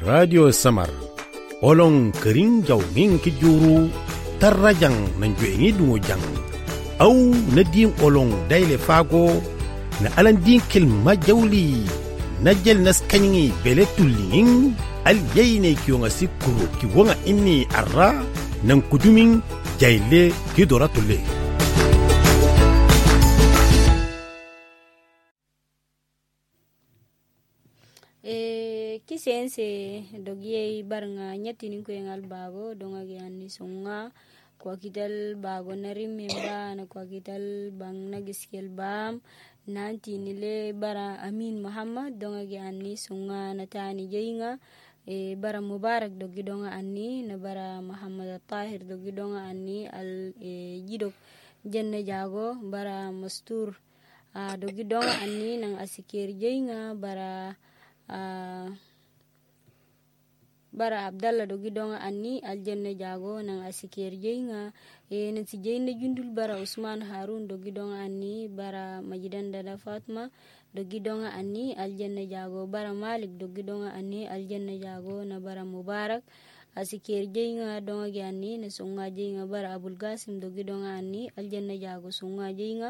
Radio Samar olong kering jaw min ki juru tarrajang nan juengi dungo jang au na din olong daile fago na alan din kilma jawli na jel nas kanyi bele tullin al yayne ki yonga sikuru ki wonga inni arra nan kudumin jayle ki dora tulle kisense dogiye barnga nyatini ko engal bago donga gianni sunga kwa kital bago narim memba na kwa kital bang nagiskel bam nanti nile bara Amin Muhammad donga gianni sunga natani jeinga bara Mubarak dogi donga anni na bara Muhammad Tahir dogi donga anni al jidok jenne jago bara Mastur dogi donga anni nang asikir jeinga bara Abdallah dogi donga anni aljanna jago nang asikir jeinga nanti jeyna jundul bara Usman Harun dogi donga anni bara Majidan Dada Fatma dogi donga anni aljanna jago bara Malik dogi donga anni aljanna jago na bara Mubarak asikir jeinga donga gi anni na sunga jeinga bara Abul Qasim dogi donga anni aljanna jago sunga jeinga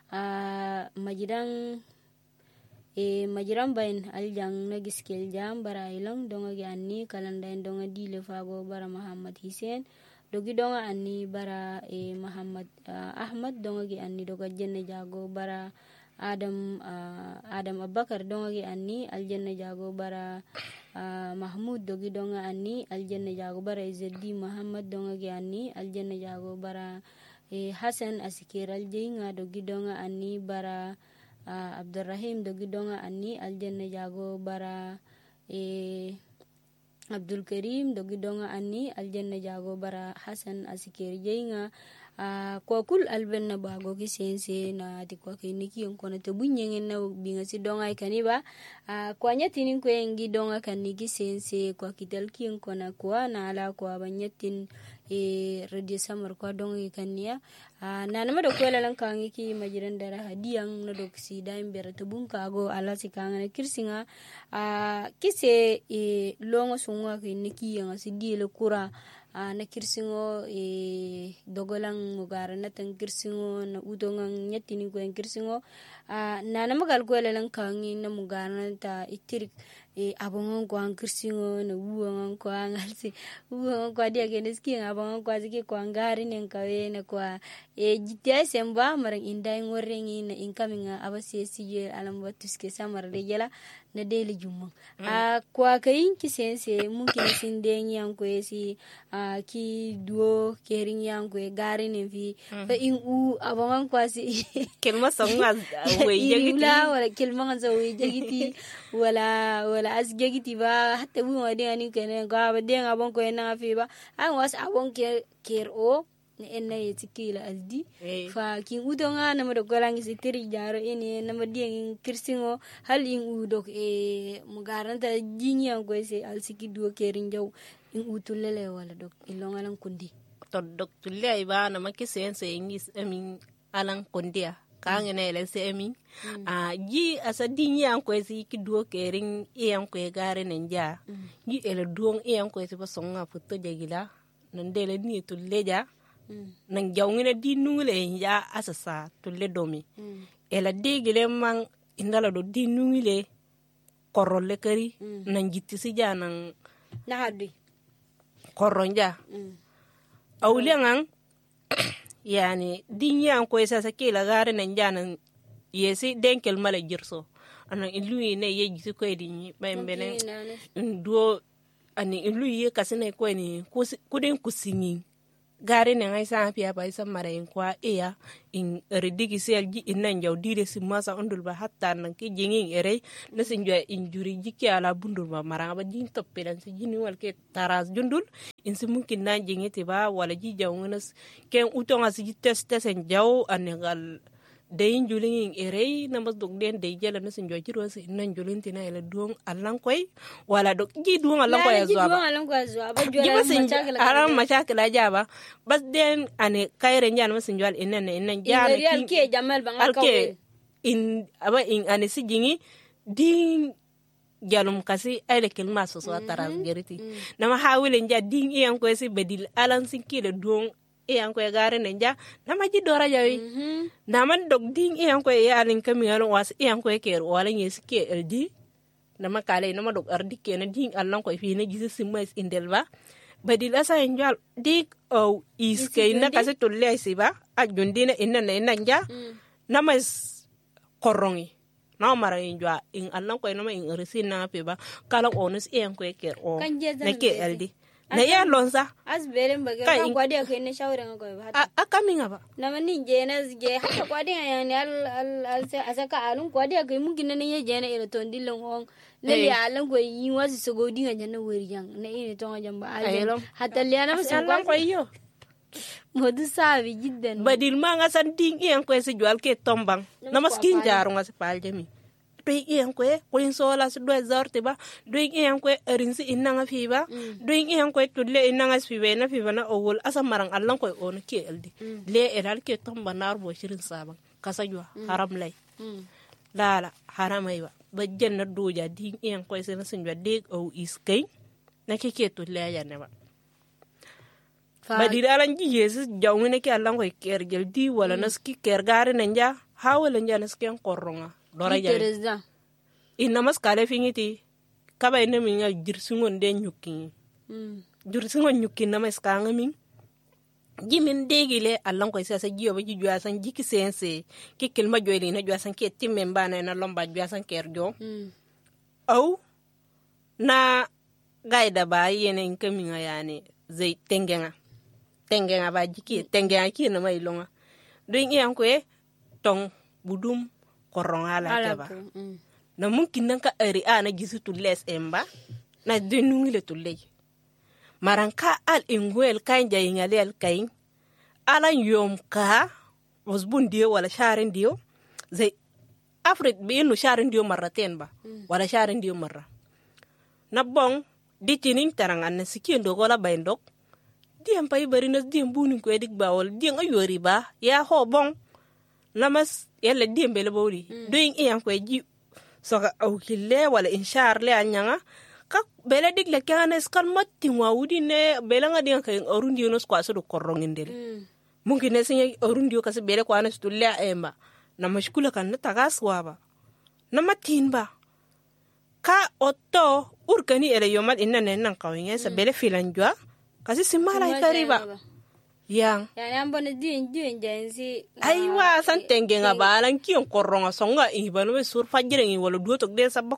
majiran bayin aljang nagiskel jam bara ilang donga gi anni kalandain donga dile fago bara Muhammad Hussein dogi donga anni bara Muhammad Ahmad donga gi anni doga jenne jago bara Adam Abubakar donga gi anni aljanna jago bara Mahmud dogi donga anni aljanna jago bara Izzeddin Muhammad donga gi anni aljanna jago bara Hasan asikir aljeinga dogi donga anni bara Abdurrahim dogi donga anni aljanna jago bara Abdul Karim dogi donga anni aljanna jago bara Hasan asikir jeinga kwa kul albenna bago kisense na ti kwa kiniki on te bunyengen na binga si donga ikaniba kwa nyatinin ko engi donga kaniki sense kwa kital kiyon kona kwa na ala kwa banyatin Radio Samar kwa donga ikania na nama do kwela lang kangi ki majiran dara hadiyang na do si daim berata bunka go ala si kanga kirsinga kise longo sunga kiniki yang si diele kura na kirsingo dogolang mugara na tang kirsingo na udongang nyatini ko yang kirsingo na magal ko lang kangi na mugara na ta itirik abongon ko ang kirsingo na uwangan ko ang alsi uwangan ko dia keneski abongon ko aziki ko angari nen kawe na ko jitia semba marang inday ngorengi na incoming abasi siye alam batuske samar de jela na dele jumma kwa kayin kisense mungkin sindeng yang ko si ki duo kering yang ko gari nen fi fa in abongon ko si kelma songa we jagiti wala kelma zo we jagiti wala asjagiti ba hatta bu wadi ani kene ga ba de ngabon ko na fi ba an was abon ker o enna yetikila aldi fa kin udonga na mado golangi sitiri jaro ene na madieng kirsingo hal in udok mugaranta jinyan ko se alsiki duo kerin jaw in utulele wala dok ilonga lan kundi to dok tulle ba na makisense ingis amin alan kundia kanga na ele se amin ji asa dinyan ko si ki duo kerin iyan ko gare nenja ji ele duong iyan ko se basonga futo jagila nandele ni tulle ja nang jawngina di nungule ya asasa tulle domi ela degile man indala do di nungile korolle kari nang jitti si janang na hadi koronja awliangan yani dinya ko esa sakila gare nan janan yesi denkel mala jirso anan ilui ne yeji ko edini bembene ndo ani ilui kasine ko ni kuden kusingi gare ne ngai sa pia ba isa mara in kwa in redigi sel ji innan jaw dire si masa ondul ba hatta nan ki jingin ere na sin jo injuri jiki ala bundur ba mara ba din toppe dan si jini wal ke taras jundul in si mungkin na jingete ba wala ji jaw ngas ken utonga si test en jaw anegal dayin julin ere na mas dog den day jela na sin jo jiro si innan julin tina ela duong allan koy wala dog ji duong allan koy azwa ba jola machakala aram machakala jaba bas den ane kayre nyan masin jwal innan jana real ke jamal bangal alke in aba in ane si jingi din jalum kasi ay le kilma so taras geriti nama hawile nja ding iyan ko si bedil alan sinkile dong iyan ko gare nja nama ji dora jawi nama dog ding iyan ko yalin kami alon was iyan ko ker wala nyesi ke eldi nama kale nama dog ardi ke na ding alan ko fi na jisi simais indelba badil asa njal dik o iske na kasi tulle siba ajundina inna nja nama korongi na mara injwa in allan ko nama in resin na peba kala onus iyan ko ker o na ke eldi na ya lonsa asberen baga kan kwadi ko ne shawran ko ba akaminga ba na mani je na je haka kwadi ya ne al asaka alun kwadi ko mun gina ne je na ira ton dillon on ne ya alun ko yi wasu sogodi ga janna wuri jan na ina ton jan ba alun hatta liana musun ko yo modu sabi jiddan badil ma nga san ding iyan ko si jual ke tombang na maskin jaru nga si paljami doy iyan ko in sola su do zorte ba doy iyan ko rinsi inna nga fiba doy iyan ko tulle inna nga fibe na fiba na owol asa marang allan ko on ke eldi le eral ke tomba nar bo shirin sabang kasa jwa haram lay lala haramay ba jenna doja ding iyan ko sen sin jwa deg o iskay na ke tulle ya ne ba badil alan ji yesus jawne ke allan ko ker gel di wala naski ker gare nanja hawala nja naski en koronga dora ja inna maskale fingiti kaba ina minga jirsungon de nyuki jirsungon nyuki na maskanga min jimin degile allan ko sa jiyo ba ji jwa san jiki sense ki kilma joyli na jwa san ke timmen bana na lomba jwa san ker jo au na gaida ba yene in kaminga yani zai tengenga ba jiki tengenga ki na mai longa doin iyan ko tong budum koronga la ba na mungkin nan ka ari ana gisu tulles emba na denungi le tulle maranka al ingwel kan jayingale al kain alan yom ka wasbun dio wala sharin dio zai afrit bi no sharin dio marraten ba wala sharin dio marra na bong ditinin tarangan na sikin do gola bayndok diem pay bari na diem bunin ko edik bawol diem ayori ba ya ho bong namas yalla diem bele bawli doing iyan ko ji so ka awkille wala inshar le anyanga ka bele dik le kana skal matti wawudi ne bele ngadi ka orundi no skwa so do korongindel mungkin ne sinya orundi ko se bele ko anas tulle emba na mashkula kan na tagaswa ba na matin ba ka otto urkani ele yomal inna nan kawinga sa bele filanjwa kasi simala ikariba yang ya ambone din jansi aiwa san tengenga balan kiyon koronga songa ibanu be sur fajire ngi wala duotok de sabba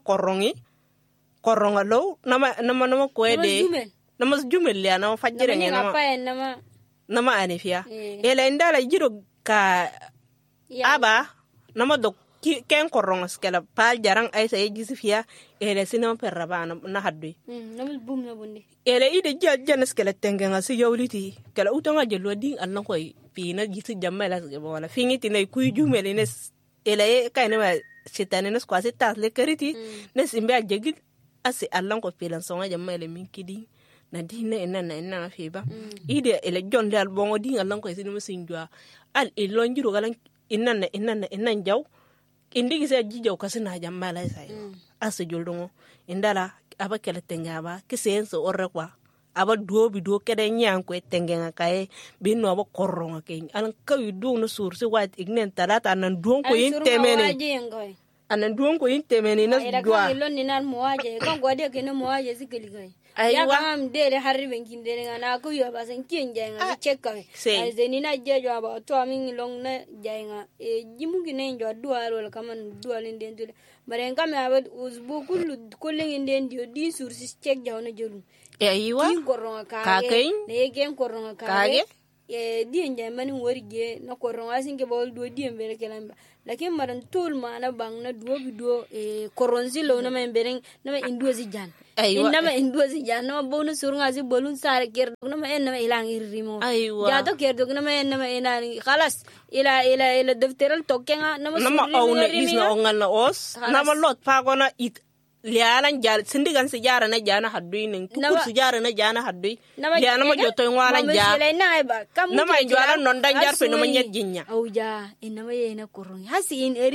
koronga lo nama ko de nama jumel ya nama fajire ngi nama anifia ele ndala jiro ka aba nama dok ken koronga skela pal jarang ay sa yisifia ele sinama perraba na haddu nama bum na bunde ele ide jana skela tengenga si yawliti kala utonga jelo ding allan koy pina gisi jammala wala fingiti nay kuy jumele ne ele kayna ma sitane ne squasi tas le kariti ne simbe ajegi asi allan ko pilan songa jammala min kidi na dina enna fiba ide ele jonde al bongo ding allan koy sinu sinjwa al ilonjiro galan inna jaw indigi se jijo kasina jammala sai asu joldongo indala aba kala tengaba kisenso orre kwa aba duobi do kede nyanko tengenga kae binno aba koronga ke alan kawi do no sursi wat ignen talata nan duon ko yintemeni anan duon ko yintemeni na dua ila kan ninan muaje kan gode ke no muaje sikili kai ya kam dele harri benkin dele ngana ko yo basan kinje nga cheka azeni na jejo aba to amin long na jainga jimungi ne njo dua ro kaman dua linden dule bare ngam aba uzbu kullu linden dio di sursi chek jawna jolu aiwa din koronga kage ne gen koronga kage di nje mani worige na koronga singe bol do di mbere kelamba lakin maran tul mana bang na duo koronzi lo na membering na induzi jan inama induzi jan na bonu surunga si bolun sare ker na ma enna ilang irrimo jato ker dog na ma enna ina khalas ila defteral tokenga na ma awna isna ongal na os na ma lot pa gona it lialan jar sindigan si jara na jana hadui nin kukur si jara na jana hadui liana ma joto ngwalan ja na ma jwala non dan jar pe no ma nyet jinya au ja inama ye na korong hasi in eri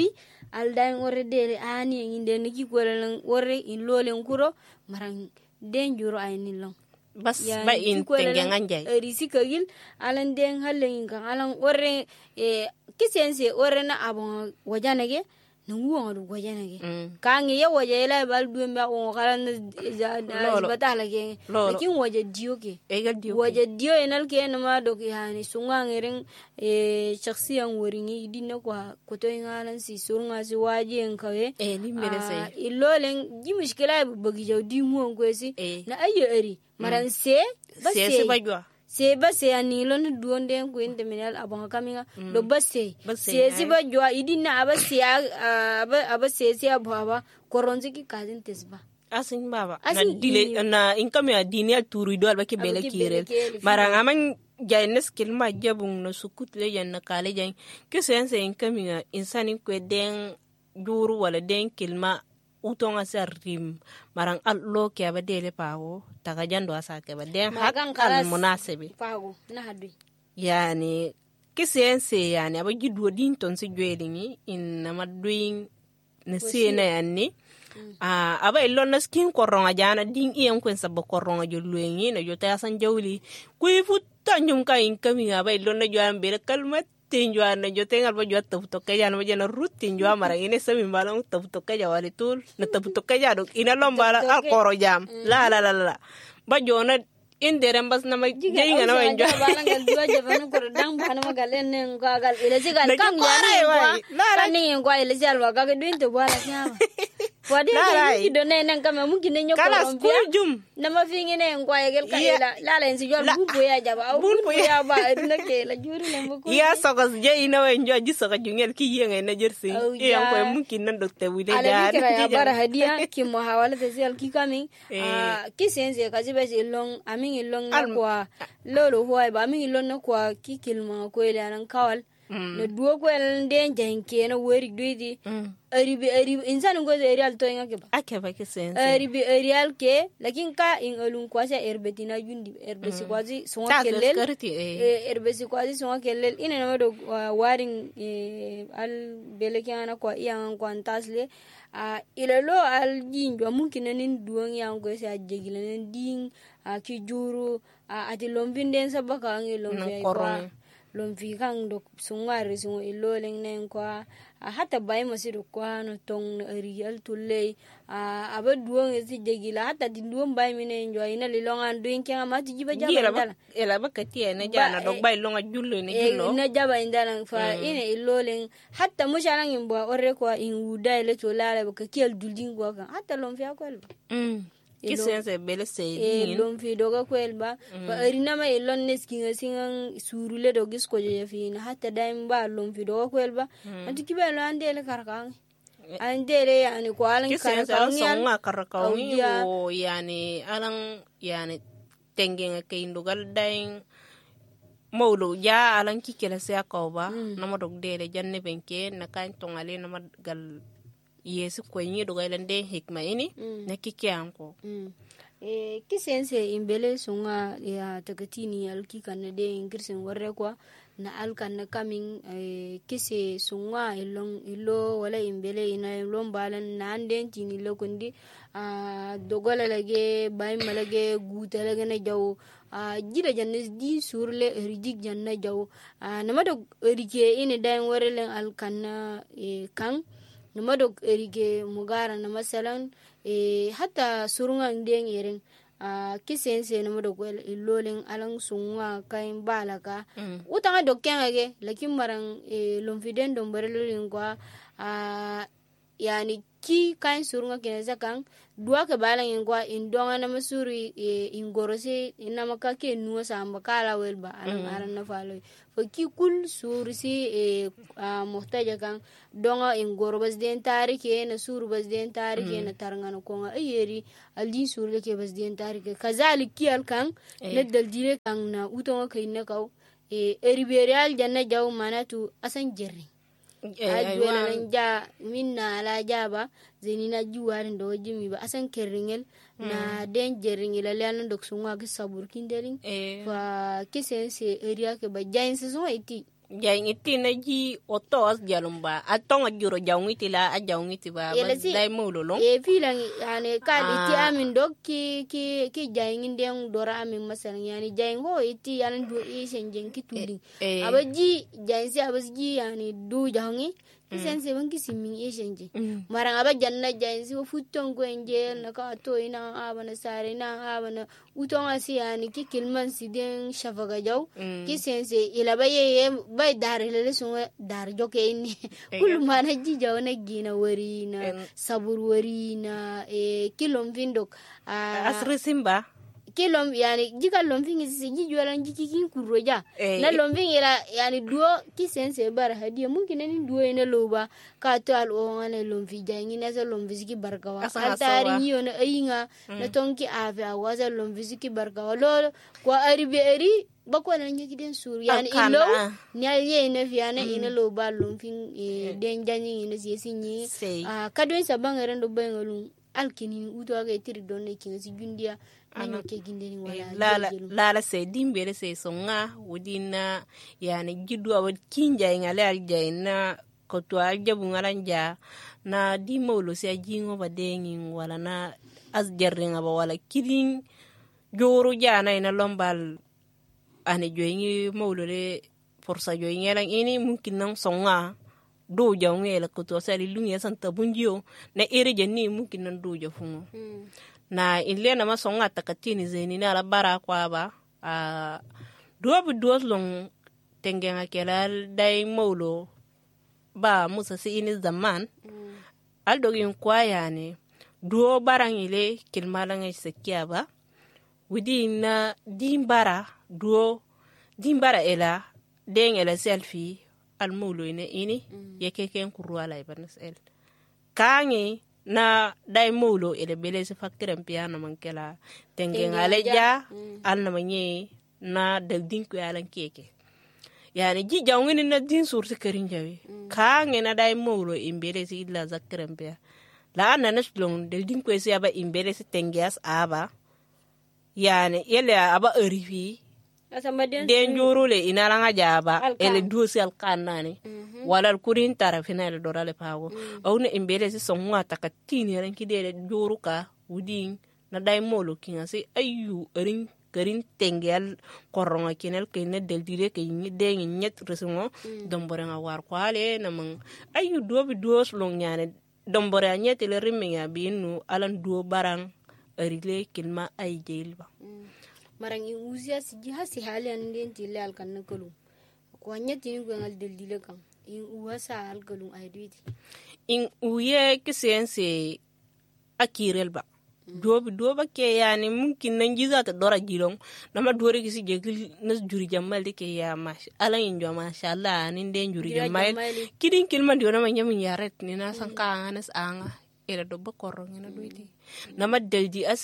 aldain ore dele ani nginde niki kolen ore in lolen kuro maran den juro ayni long bas ba in tengen anjay risikagil alan den halen kan alan ore kisense ore na abon wajanage nungu du wajanage kangi ya wajela bal duemba on kalan batala ke lakin waje dio ke waje dio enal ke nama do ke hani sunga ngeren shakhsiyan woringi dinna kwa koto ngalan si surunga si waje enkawe ni merese ilolen ji mushkila bagi jawdi mu ko si na ayo eri maran se bajwa se base ani lon duonde ko inde minal abon kaminga do base se si bajwa idina abase se ababa koronzi ki kazin tesba asin baba na dile na inkame adini aturu do alba ke bele kirel marang aman jaynes kilma jabung no sukut le yan kale jang ke sense inkame insani ko den juru wala den kilma utonga sarim marang allo ke ba dele pawo taga jando asa ke ba den hakan kal munasabi pago na hadwi yani kisense yani aba jidwo din ton se jwelini in na madwing na sena yani aba illo na skin koronga jana din iyam kwen sabbo koronga jolwengi na jota san jawli kuy futta nyum ka in kami aba illo na jwan bere kalmat tinjwa na jotengal ba jwa tabuto kaya na jana rut tinjwa mara ine sami balong tabuto kaya wali tul na tabuto kaya do ina lombala al koro jam la ba jona indere mbas na majinga na wenjo balangal dua jabanu ko dang bana magalen ne ngagal ile sigal kam ya ni ko ile sigal wa ga duinte wala nyama wadi ni do ne nan kama mungkin ne nyoko rompia na mafingi ne ngwa yegel kala la ensi jor bubu ya jaba au bubu ya ba na ke la juri ne mbuko ya sogas je ina wenjo ji soga jungel ki yenge na jersi ya ko mungkin nan dokte wile ja ya bara hadia ki mo hawala te sigal ki kami ki sense kazibe long ami ilong na kwa lolo huwa ba mi ilong na kwa kikilma ko ile nan kawal na duo ko den janke na wori duidi ari insan ngo real to ngake ba akeba ke sense real ke lakin ka in olun kwasa erbetina jundi erbesi kwazi songa kellel erbesi kwazi songa kellel ina no do waring al belekana kwa yang kwantasle ilalo al jinjo mungkin nin duong yang ko sa jegilen ding ki juru ati lombin sabaka ngi lombe lomvi kang dok sungwari sungo iloleng nen kwa hata bai masiru kwa no tong real tulle aba duong esi jegila hata di duong bai mine njo ina lilongan duing kenga mati jiba jaba ela bakati na jana dok bai longa jullo ne jullo na jaba indala fa ina iloleng hata mushalang imbo orre kwa inguda ile tolala bakakiel dulding kwa hata lomvi akwel kisense bele se lom fi doga kwelba fa arina ma elon neskinga singan surule dogis ko je fi na hatta daim ba lom fi doga kwelba anti kibelo andele karkang andele yani ko alan karkang songa karkang yo yani alang yani tengenga ke indugal daing mawlo ya alan kikela se akoba nama dog dele janne benke na kan tongale nama gal yesu ko nyi do gailande hikma ini na kikianko kisense imbele sunga ya tagatini alki kanade ingirsen warre kwa na alkan na coming kise sunga ilo wala imbele ina lombalan na anden tini lokundi dogola lage bay malage guta lage na jaw jira jannes di surle rijik janna jaw namado rike ine dain warelen alkan kan namadok erige mugara na masalan hatta surunga ndeng yeren kisense namadok wel ilolen alang sunga kain balaka utanga dokkanga ge lakin marang lomfiden dom barelolin kwa yani ki kain surunga kenza kan dua ke balang kwa indonga na masuri ingorose inamaka ke nuwa samba kala welba aran na falo ki kul surisi muhtaja kan donga ingoro bas den tarike na suru bas den tarike na tarngana ko ayeri aldi surle ke bas den tarike kazalik ki alkan nedal dire kan na utonga kayna kaw eriberial janna jaw manatu asan jerri adwena nja minna ala jaba zenina juwarin do jimi ba asan kerringel na den jerringel ala dok sunga ke sabur kindeling fa kisense area ke ba jainse so iti Jang iti na ji otos jalum ba. Atong ajuro jang iti la ajang iti ba. Dai mululong. Filang yani kad iti amin dog ki jangin den dora amin masalan yani jang ho iti yani do isen jeng ki tuli. Abaji jansi abaji yani du jangi. Isen se banki simin isen je. Marang aba janna jansi wo futon ko enjel na ka to ina abana sare na abana uton asi yani ki kilman siden shafaga jaw. Ki sense ilaba ye bay dar lele so dar joke ni. Kul mana ji jaw na gina wari na sabur wari na kilom vindok asri simba kilom yani jika lomfing isi ji jualan jiki kin kuroja na lomfing ila yani duo ki sense bar hadiya mungkin ni duo ina loba ka to al o ngane lomfi jangi na sa lomfi ki barkawa altari yo na ayinga na tonki ave awaza lomfi ki barkawa lo kwa aribe eri bako na nyaki den sur yani ilo ni ye na fiana ina loba lomfing den jangi ina sinyi kadwen sabanga rendo bengalun alkini uto aga tiri donne kinsi jundia ana ke gindeni wala la se dimbere se songa wudina yani gidu awad kinja ngale aljaina ko to aljabu ngalanja na di mawlo se jingo ba dengin wala na asjarringa ba wala kidin joru jana ina lombal ane joyingi mawlo le forsa joyingi lan ini mungkin nang songa do jawngé la ko to sali lungi santa bunjio na ere jenni mungkin nan do jafungo na ile na masonga takatini zeni na la bara kwa ba duobu duos long tengenga kelal dai maulo ba musa si ini zaman aldogin kwa yani duo barang ile kilmalanga sekia ba widi na dimbara duo dimbara ela deng ela selfie al maulo ini yekeken kurwa la ibanas el kangi na dai molo ele bele se fakkiran piano mankela tengen aleja alna manye na dal dinku yalan keke yani ji jawngini na din surti karin jawi kange na dai molo imbele si illa zakkiran pia la anna naslong dal dinku se aba imbele se tengias aba yani ele aba erifi den jurule inalanga jaba ele duosi alkanani wala kurin tarafina ele dorale pago awne imbele si songa takatini ranki de juruka udin na dai molo kinga si ayu erin karin tengel koronga kinel kene del dire ke ni de nyet resumo dombore nga war kwale na mang ayu dobi duos long nyane dombore nyet le riminga binu alan duo barang erile kilma ay jelba marang in uzia si hasi hali anden tile al kan nakulu ko nyati ni ngal del dile kan in uwasa al galun ay duiti in uye kisense akirel ba doba ke yani mungkin nan jiza ta dora gilong nama dore kisi jegil nas juri jamal de ke ya mash ala in jo mashallah nin den juri jamal kidin kilman dio nama nyamin yaret ni na sanka anas anga era do ba korong na duiti nama deldi as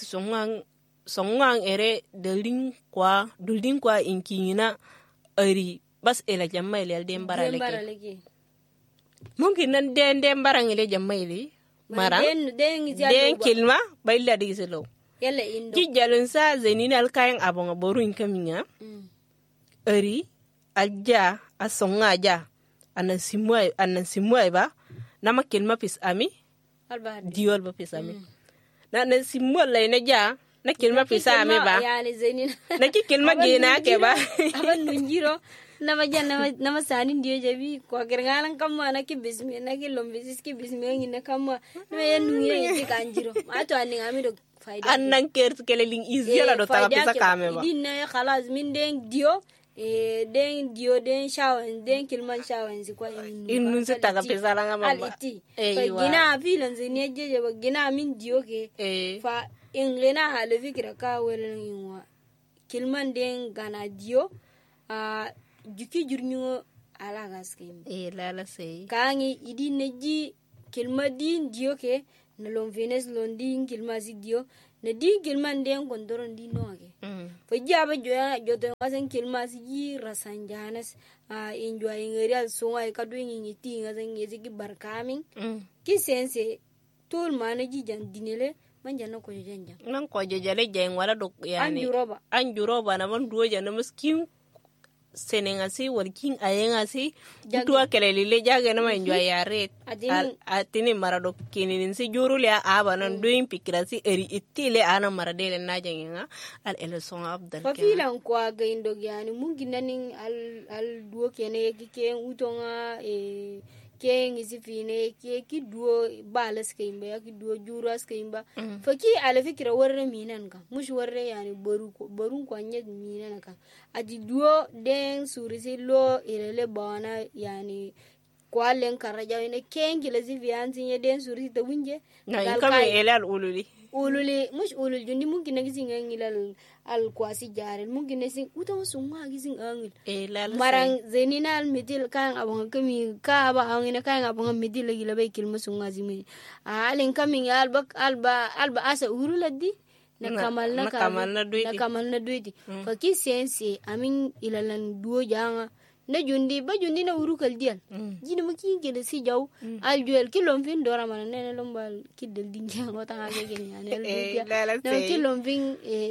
songang ere dulding kwa inkina ari bas ela jamal el den baraleke mungkin nan den barang ele jamal marang den kilma bayla di selo yalla indo ki jalun sa zenin alkayen abonga borun kaminya ari aja asonga aja anan simwai ba nama kilma pis ami diol ba pis ami na simwai la ina ja na kilma pis ami ba yani zenin na ki kilma gena ke ba aban nunjiro nama sani ndio jabi ko gergalan kamma na ki bismi na ki lombisis ki bismi ngina kamma na yan nungira ki kanjiro ato ani ngami do faida annan kertu kelelin izela do ta pisa kame ba dinna ya khalas min den dio den shawan den kilman shawan zi kwa innun se ta pisa la ngama aliti gina filan zini jeje ba gina min dio ke fa inglena hale fikira ka welen yinwa kilman den gana dio juki jurnyo ala gaske lala sei kangi idi neji kilma din dio ke na lon venes lon din kilma si dio na din kilma den kondoron din no ke fa jaba joto ngasen kilma si rasanjanes injwa ingerial songa ka do ngi ti ngasen yezi ki barkamin ki sense tol manaji jan dinele manjana ko janja nan ko jejale jeng wala do yani anjuroba na man duoja na miskin senengasi walking ayengasi tuwa kelele jaga na manjwa yare atini marado kininin si jurule aba nan doing pikirasi eri itile ana maradele na janginga al eleson abdal fa filan kwa ga indo yani mungi nanin al duo kene yake utonga ke ngisi fine ke ki duo balas kaimba ya ki duo juras kaimba fa ki ala fikira warre minan ka mush warre yani barun kwanye minan ka adi duo den surisi lo ilele bana yani kwalen karaja ne kengi la zivianti ye den surisi ta winje na kame elal ululi mush ulul jundi mungkin nagisi ngilal al kwasi jarel mungkin nesin utawa summa gisin angil marang zeninal midil kan abang kami ka ba angina kan abang midil lagi labai kilma sunga zimi alin kami alba asa uruladdi na kamal na duiti faki sense amin ilalan duo janga na jundi na urukal dial jina maki ke da si jaw al juel kilom fin dora mana ne lombal kidel dinja ngota ngake geni ane na kilom fin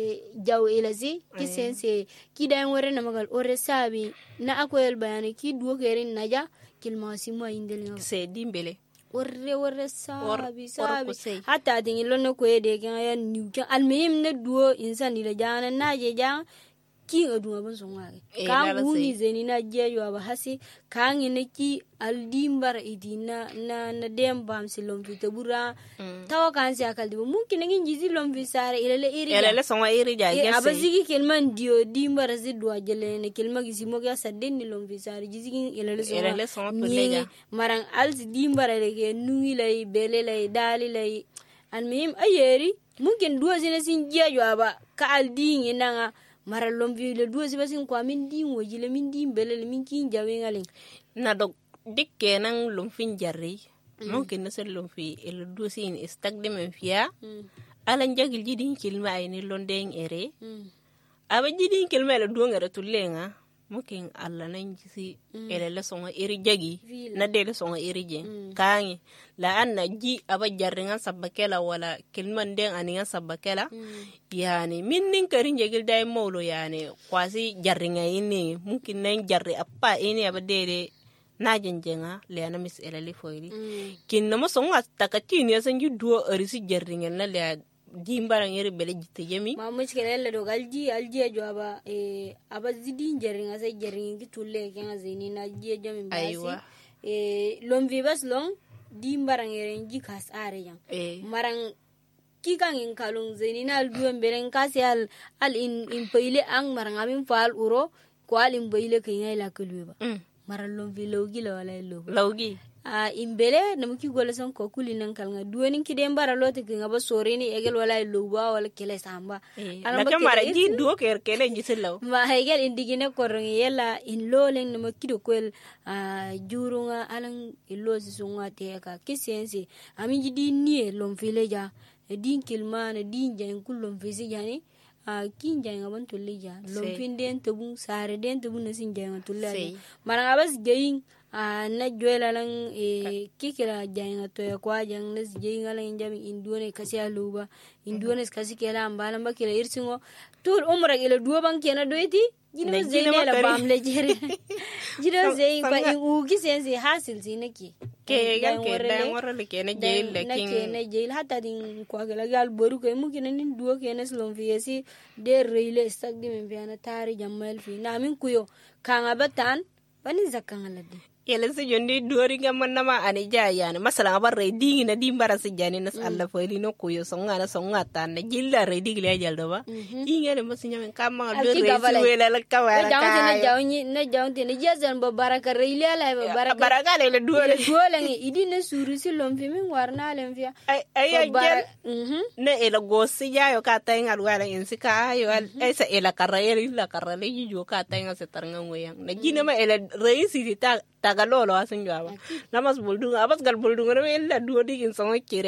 jaw elasi ki sense ki da ngore na magal ore sabi na akoyel bayani ki duo kerin naja kilma simo indel se dimbele orre sabi hatta din lonno ko ede kan ya niuka almihim na duo insan ila jana naje jang ki aduma ban son wage kan wuni zeni na jeyo aba hasi kan ne ki aldimbar idina na dembam silom fitabura tawa kan si akal dibo mungkin ngin jizi lom fisare ilele son wa iri ja gese aba zigi kelman dio dimbar zidwa jele ne kelma gizi mo ga sadden ni lom fisare jizi ilele son ni marang alzi dimbar rege nungi lay bele lay dali lay almihim ayeri mungkin duwa zina sin jeyo aba ka aldin inanga mara lomvi le duo sibasin kwa min din wojile min din belele min kin jawe ngalen na do dikke nan lomfin jarri mungkin na sel lomfi el duo sin istagde men fiya alan jagil jidin kilma ay ni londen ere aba jidin kilma le duo ngara tulenga mungkin alla nan jisi ele le songa iri jagi na de le songa iri je kangi la anna ji aba jarringa sabakela wala kilman den aninga sabakela yani min nin karin jegil day mawlo yani kwasi jarringa ini mungkin nan jarri appa ini aba de na jenjenga le ana mis ele le foyri kin no mo songa takati ni san ju duo arisi jarringa na le dimbarang iri bele jitte jemi ma muskele le do alji jo aba zidin jaringa sai jaringa ki tulle kenga zeni na ji jami basi lom vivas long dimbarang iri ji kas are yang marang ki kan in kalung zeni na duwen beren kasi al in peile ang marang amin fal uro ko al in beile kenga la kulwa marang lom vi logi la wala logi imbele na muki gola san ko kulinan kalnga duwanin kiden bara lote kinga ba soreni egel wala luba wala kele samba ala ka mara ji duo ker kele jiselaw ma hegel indigine korongi yela in lolen na makido kwel jurunga alan ilozi sunga teka kisense ami jidi nie lom fileja din kilmana din jan kullum fisi jani kin janga ban tulija lom fin den tabun sare den tabun na sin janga tulja maranga bas geyin na joela lang kikira janga to ya kwa jang nas jinga lang jami indone kasi aluba indone kasi kela ambala mbakira irsingo tul umra ila duo bang kena doeti jino zene la bamle jere jino zey pa u kisensi hasil sinaki ke ga ke dan warale kena jail lakin kena jail hatta din kwa gala gal boru ko mukina nin duo kena slom fiesi de reile stag di men fiana tari jamal fi na min kuyo kanga batan bani zakanga ladde yele se jondi dori gamma nama ani jayane masala abar reading na dimbara se jani nas alla foili no kuyo songa tan na jilla reading le jaldo ba ingere masinya men kama do resuela la kawara na jawni na jazan ba baraka reile ala ba baraka le duole ngi idi na suru si lomfi min warna len fiya ay jal ne ela gosi jayo ka taynga wala insika ayo ay sa ela karayel la karale ju ka taynga se tarnga ngoyang na jina ma ela reisi ta tagalolo asin jaba namas buldunga abas gal buldunga ella duo digin songo kire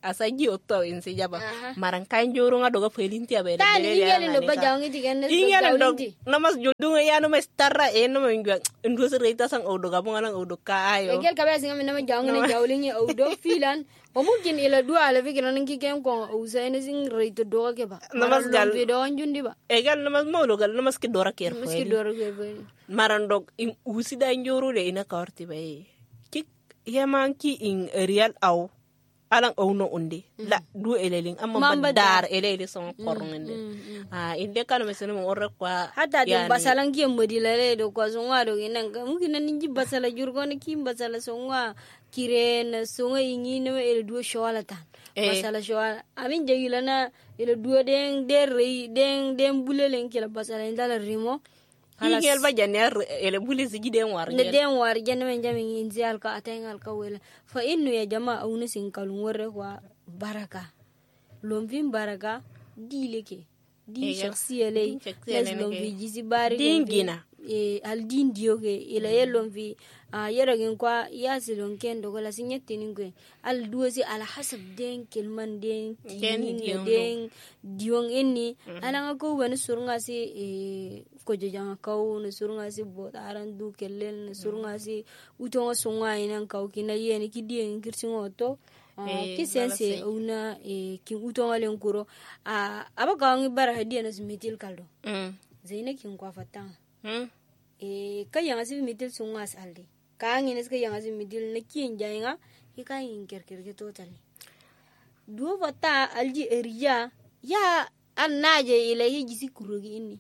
asaji otto in si jaba maran kan joro nga doga felinti abe tan ingel no ba jawngi tigan ingel dog namas jodunga ya no mes tarra e no menga ndo se reita sang odo ga bunga nang odo ka ayo ingel kabe singa nama jawngi na jawlingi odo filan o mungkin ila dua ala fikira nan ki kem ko usaine sing reito do ke ba namas gal do njundi ba egal namas mawlo gal namas ki dora ker miski doro ke ba maran dog in usida njoro de ina karti bay ki yamanki in real aw alang ono undi la du eleling amma badar elele son korngende inde kan mesene mo orre kwa hata de basalan ki modilale do ko songa do inan mungkin nan ji basala jurgo ni ki basala songa kiren songa ingi no ele du shawalatan basala shawal amin jegilana ele du den den bulelen kila basala ndala rimo higel ba janer ele buli sigi den war ne den war janne men jami inzi alka atengal ka wela fa innu ya jama awni sin kalun warre kwa baraka lomvin baraka dileke di shakhsiyale les lomvi jisi bari dingina al din dioge ila yelomvi yeragin kwa yasilon kendo gola sinyettinin ko al duosi ala hasab den kelman den den diong inni ala ko wani surunga si ko jojanga kaw no surunga si botaran du kellen no surunga si utonga sunga inan kaw kina yeni kidien kirsingo to ki sense una ki utonga len kuro aba kawangi bara hadiya no simitil kaldo zaina kin kwa fatanga kayanga si mitil sunga saldi kangi nes kayanga si mitil na kin jainga ikayin kerker ke totally duo fata alji eriya ya annaje ilahi jisi kurogi inni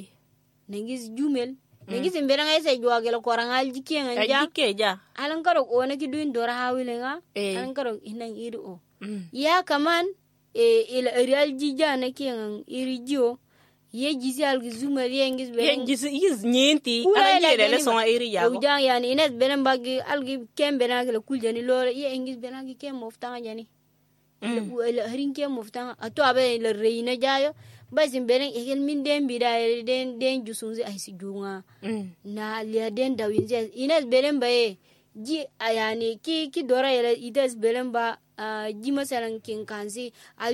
nengis jumel nengis imberanga isa juagela koranga alji kenga alan karo ona ki duin dora hawilenga alan karo inang iri o ya kaman ila erial jija na kenga iri jio ye jisi algi zumel yengis beren jisi is nyenti anajere le songa iri jago ujang yani ines beren bagi algi kembera kala kuljani lore ye engis beren gi kem moftanga jani ila harin kem moftanga ato abe le reina jayo basin beren egel min den bida den jusunzi ay si junga na lia den dawinze ines beren baye ji ayani ki dora ila ides beren ba ji masalan kin kansi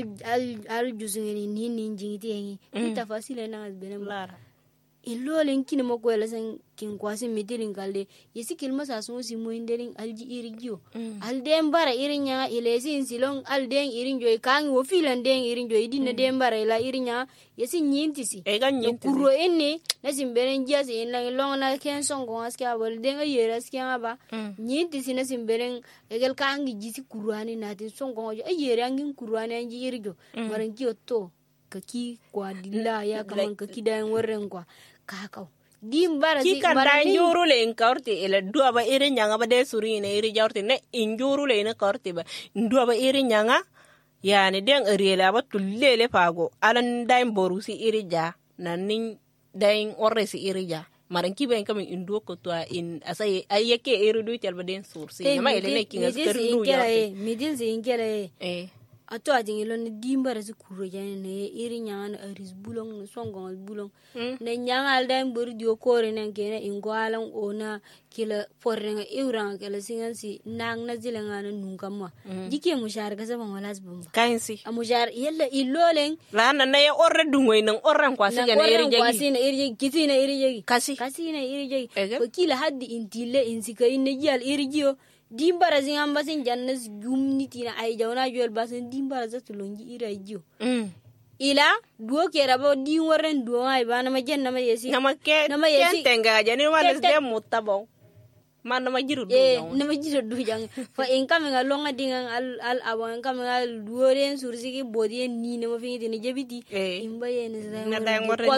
al juzungeni ni jingiti yengi ita fasile na beren lara ilolen kin mo ko la san kin kwasi mitilin kalde yesi kilma sa sun si moinderin alji irigio alden bara irinya ilesi silon alden irinjo kan wo filan den irinjo idina den bara ila irinya yesi nyintisi kuro enne nasim beren jasi ina long na ken songo aska bol den ayera aska ba nyintisi nasim beren egel kangi jisi kurani na tin songo ayera ngin kurani anji irijo maran kiyoto kaki kwa dilla ya kaman kaki dayan warren kwa kakau dimbara si kan dan juru le enkorti ele dua ba iri nyanga ba de suri ne iri jorti ne injuru le ne korti ba dua ba iri nyanga yani den eriele ba tullele pago alan dain borusi iri ja nanin dain orre si iri ja maran kiben kamin indu ko to in asay ayeke iri du tel ba den sursi ma ele ne kinga skeru ya midil si ingere ato ajingilo ne dimbara si kuro jane ne iri nyanga aris bulong no songo bulong ne nyanga aldan buri dio kore nan kene ingwalan ona kila porrenga euranga kala singansi nang na zilenga na nungamwa dike mushar ga saban walas bumba kainsi amushar yalla ilolen la na ya orre dungoy nan orran kwasi ga ne iri jegi kwasi na iri jegi kiti na iri jegi kasi na iri jegi ko kila haddi intile insika inne jal iri jio dimbara zingamba sin jannas gumniti na ay jawna jol basen dimbara zatulonji ira jio ila duo kera bo di warren duo ay bana ma jenna ma yesi nama yesi tenga jani wala de mutabo man nama jiru du nama jiru du jang fa en kam nga longa dinga al abon kam nga duo ren sursi ki bodi ni nama fingi ni jebiti imba yen na dang warren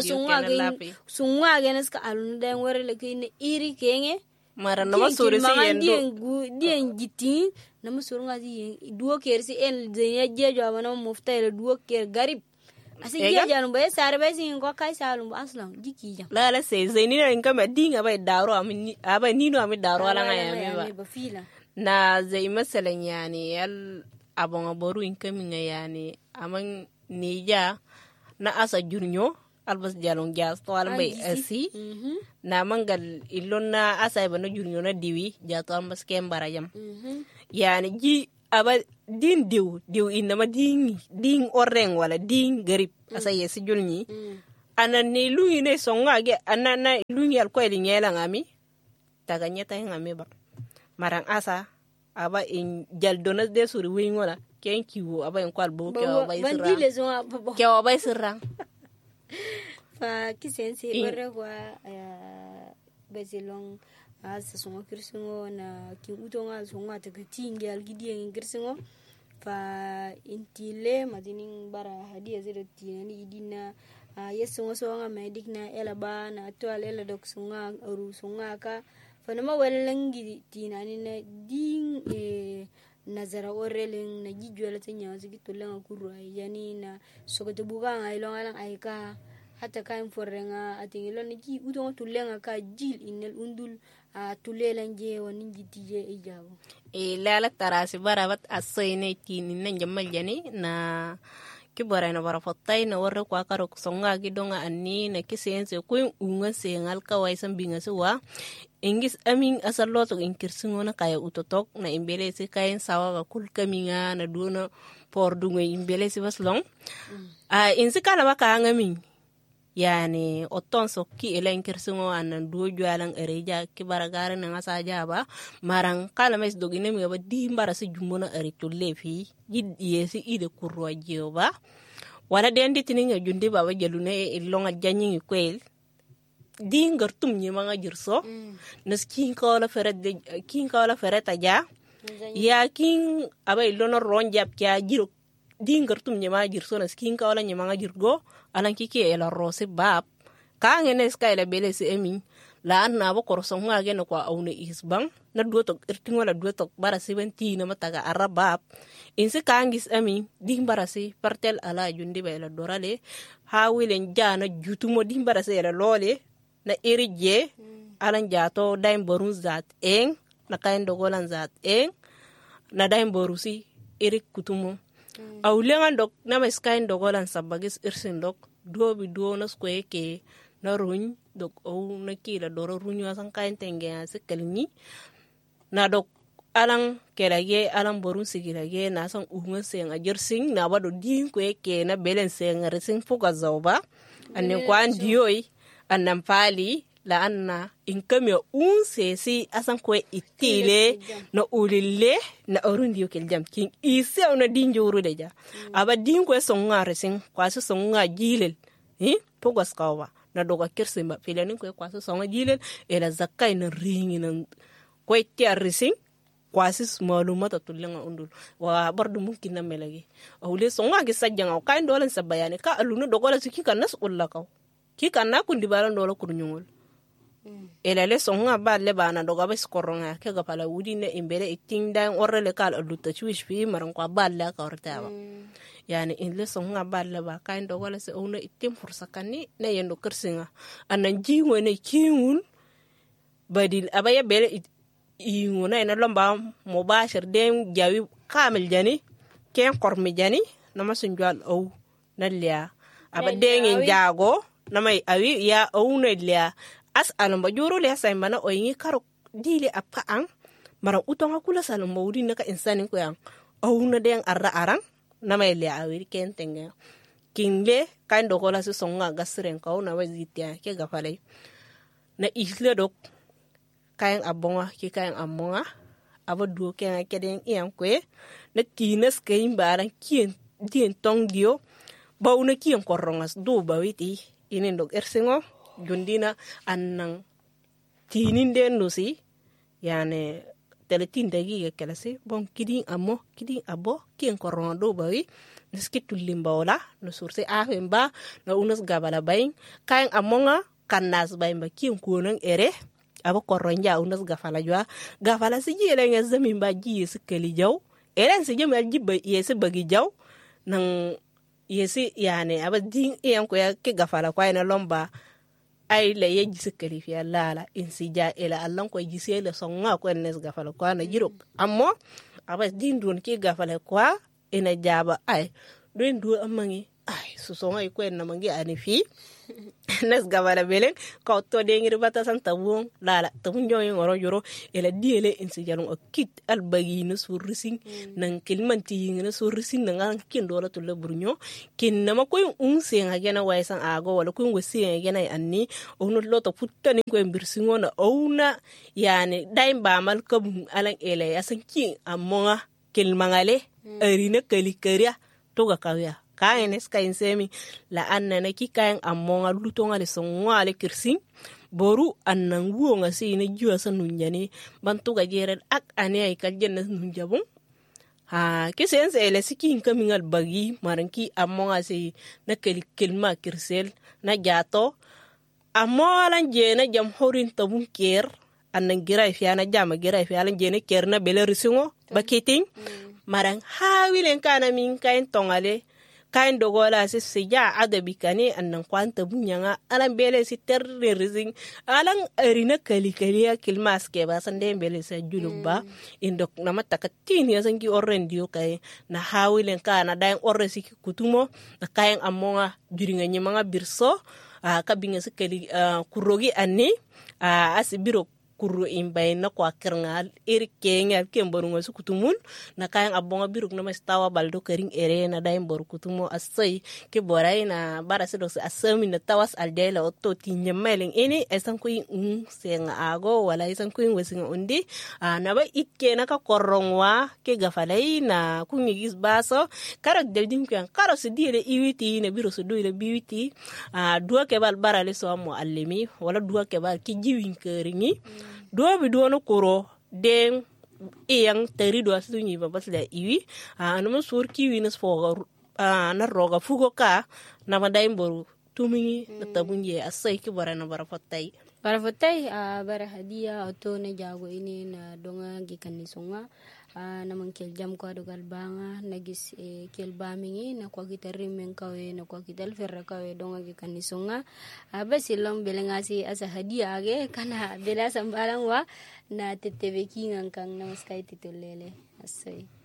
sunga genes ka alun dang warre le kine iri kenge mara nama suri si yendo dien gitin nama surunga si duo ker si en zenya jejo abana mufta ele duo ker garib asi jejo no be sare be sin ko kai salum aslan jiki jam la se zeni na inga ma dinga ba daro ami aba nino ami daro ala ngaya mi ba na zai masalan yani yal abon aboru inga mi yani aman nija na asa jurnyo albas jalong jas to almay asi na mangal ilonna asay bana jurnyo na diwi jato albas kembara jam yani ji aba din diw inama din oreng wala din garip asa yesi julni anan ne lungi ne songa ge anana lungi al ko eli nyela ngami taga nyeta ngami ba marang asa aba in jaldonas de suri wingola ken kiwo aba en kwal bo ke aba sirang fa kisense ore kwa bezilong asa songa kirsingo na kin utonga songa taga tingi algidien kirsingo fa intile madinin bara hadiya zira tinani idina yesu songa medik na elaba na toal ela dok songa oru songa ka fa nama walangi tinani na din nazara oreleng na jijwala tanya zigito lenga kurwa yani na sokoto buga ngailong alang aika hata kain forrenga atingilo niki udonga tulenga ka jil inel undul tulelan je woni jitije ijabo lala tarasi barabat asoyne tinin nan jamal jani na kibara na bara fotai na warre kwa karo songa gidonga anni na kisense kuin unga sengal kawai sambinga suwa ingis amin asaloto inkirsingo na kaya utotok na imbele se kayen sawa ga kul kaminga na duna pordunga imbele se baslong insi kala baka ngamin yani oton sokki elen kirsingo anan dojo alan ereja kibara gare na asaja ba marang kala mes dogine mi ba di mbara se jumona eritu lefi yidie si ide kurwa jioba wala dendi tininga jundi baba jalune ilonga janyi kwel di ngartum nyi manga jirso nas kin kala feret aja ya kin aba ilono ronjap kya jiro di ngartum nyi ma jirso nas kin kala nyi manga jirgo alan kiki ela rose bab ka ngene ska ela bele si emi la na bo korson nga gene ko awne isbang na duoto irtingo la duoto bara 70 na mataga arabab insi kangis emi di barasi partel ala jundi ba ela dorale ha wilen jana jutumo di barasi ela lole na irije alan jato daim borun zat eng na kain dogolan zat eng na daim borusi irik kutumo awlengan dok na mes kain dogolan sabagis irsin dok dobi do na skwe ke na runy dok o na kila doro runyo asan kain tenge ase kalni na dok alang kelage alang borun sigilage na san unga seng ajersing na bado din kwe ke na belen seng resing fuka zawba anen kwan dioi anam pali la anna inkamyo sesi asan kwe itile na ulile na orundio kel jam king ise ona dinjuru deja aba din kwe songa resing kwaso songa jilel pogos kawa na doga kirsimba filani kwe kwaso songa jilel ela zakai na ringi na kwe tia resing kwasi malumata tulenga undul wa bardu mumkin na melagi awle songa gisajanga kain dolan sabayane ka alunu dogola sikika nas ullakaw kika na kundi balan dola kurnyungul elale songa balle bana doga bes koronga ke ga pala wudi ne imbele iting dan orrele kal adutta chuish fi maran kwa balle ka ortawa yani inle songa balle ba kain dogola se ona itim fursa kanni ne yendo kersinga anan jiwo ne kiwul badil abaya bele inguna ina lomba mubashir dem jawi kamil jani ken kormi jani nama sunjal au nalia abadeng jago namai awi ya au nalia as alamba juro le sai mana oyingi karo dile apka ang mara utonga kula salamba wudi naka insani ko yang au na den arra arang namai le awi ken tenga kingle kan dogola su songa gasren ko na wazitia ke gafale na isle dok kayan abonga ki kayan amonga aba duo ken akeden iam kwe na tinas kayin baran kien dien tong dio bauna kien korongas do bawiti inen dok ersingo jundina annang tinin den nusi yani teletin dagi kelasi bon kidin abo kien koronga do bawi niskitul limbawla no surse ahemba na unas gabala bayin kayan amonga kannas bayin ba kien kuonang ere aba koronja unas gafala jwa gafala si jele nga zamin ba ji sikeli jaw eren si jema jibba yesi bagi jaw nang yesi yani aba din en ko ya ke gafala ko ina lomba ay le yeji sikeli fi lala insija ila allan ko ji le songa ko nes gafala ko na jiro ammo aba din don ke gafala ko ina jaba ay don do amangi ay susonga ikwen na mangi anifi nas gabala belen ka to de ngir bata san tabun lala tabun joy ngoro joro ela diele insi jarun akit albagi na surrising nan kilmanti ngina surrising nan kin dola to le burnyo kin na makoy unse ngena waisan ago wala ko ngosi ngena anni onu loto puttani ko mbirsingo na ouna yani daim ba mal kabun alan ele yasan kin amonga kilmangale arina kalikaria to ga kawya kayan eskain semi la anna na ki kayan ammonga lutonga le songa le kirsin boru annan guonga si ne juwa san nunjani bantu ga jeren ak ane ay kaljen na nunjabun ha kisen se ele sikin kamingal bagi maranki ammonga si na kelma kirsel na jato ammolan je na jam horin tabun ker annan gira fiana jama gira fiana je ne ker na bele risingo bakiting marang hawilen kana min kain tongale kain dogola si seja adabi kane annan kwanta bunyanga alan bele si terrorising alan arina kalikalia kilmas ke ba sande bele sa julumba indok namata katini yasangi orrendio kay na hawilen kana daing orre si kutumo na kayan amonga juringa nyemanga birso kabinga si kali kurogi anni asibiro kuru imbay na kwa kerngal irkengal kemboru ngosu kutumun na kayan abonga biruk na mastawa baldo kering ere na daim boru kutumo asay ke boray na bara se dos asami na tawas aldela otto tinyemeleng ini esan ko senga ago wala esan ko wesinga undi na ba ikke na ka korongwa ke gafalay na kunyigis baso karak deldim kan karo se dire iwiti na biro so do ile biwiti duwa ke bal bara le so mo allemi wala duwa ke bal ki jiwin keringi dua biduwa no koro den iyang teri dua sunyi babas la iwi anu sur kiwi nas foga na roga fugo ka na madaim boru tumingi na tabunye asai ki bara na bara fatai bara hadia auto na jago ini na donga gikan ni sunga na mangkel jam ko adugal banga nagis kel bamingi na kwa kita rimen kawe na kwa kita ferra kawe donga gikan ni sunga basilom belengasi asa hadia age kana bela sambalang wa na tetebe kingang kang namaskay titulele asay